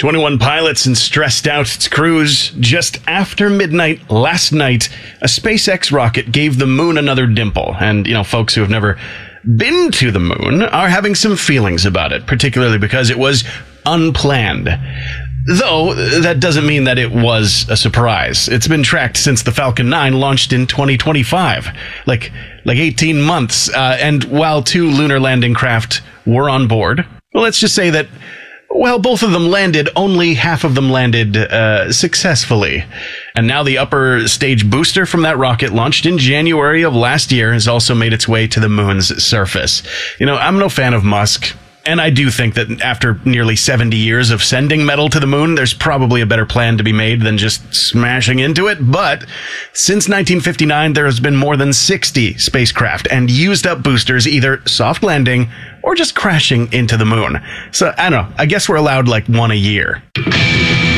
21 pilots and stressed out its crews. Just after midnight last night, a SpaceX rocket gave the moon another dimple. And, folks who have never been to the moon are having some feelings about it, particularly because it was unplanned. Though, that doesn't mean that it was a surprise. It's been tracked since the Falcon 9 launched in 2025. Like 18 months. And while 2 lunar landing craft were on board, well, let's just say that while both of them landed, only half of them landed successfully. And now the upper stage booster from that rocket, launched in January of last year, has also made its way to the moon's surface. I'm no fan of Musk. And I do think that after nearly 70 years of sending metal to the moon, there's probably a better plan to be made than just smashing into it. But since 1959, there has been more than 60 spacecraft and used up boosters either soft landing or just crashing into the moon. So, I don't know. I guess we're allowed one a year.